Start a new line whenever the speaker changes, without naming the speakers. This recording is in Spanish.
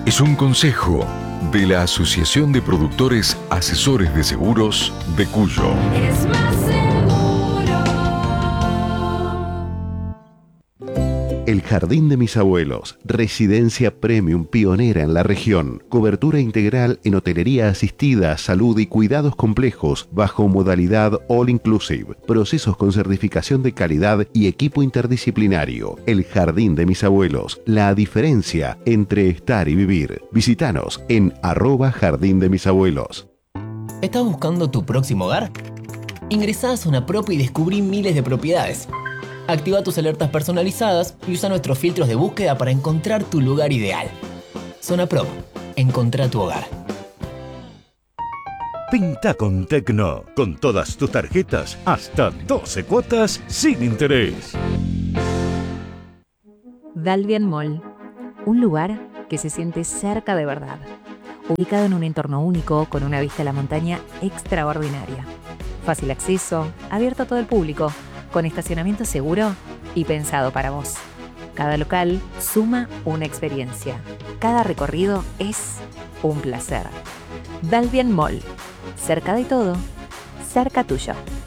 es un consejo de la Asociación de Productores Asesores de Seguros de Cuyo.
Es más seguro.
El Jardín de mis abuelos, residencia premium pionera en la región, cobertura integral en hotelería asistida, salud y cuidados complejos bajo modalidad all inclusive, procesos con certificación de calidad y equipo interdisciplinario. El Jardín de mis abuelos, la diferencia entre estar y vivir. Visítanos en @Jardín de mis abuelos.
¿Estás buscando tu próximo hogar? Ingresá a Zona Prop y descubrí miles de propiedades. Activa tus alertas personalizadas y usa nuestros filtros de búsqueda para encontrar tu lugar ideal. Zona Prop. Encontrá tu hogar.
Pinta con Tecno. Con todas tus tarjetas, hasta 12 cuotas sin interés.
Dalvian Mall. Un lugar que se siente cerca de verdad. Ubicado en un entorno único con una vista a la montaña extraordinaria. Fácil acceso, abierto a todo el público, con estacionamiento seguro y pensado para vos. Cada local suma una experiencia. Cada recorrido es un placer. Dalvian Mall. Cerca de todo, cerca tuyo.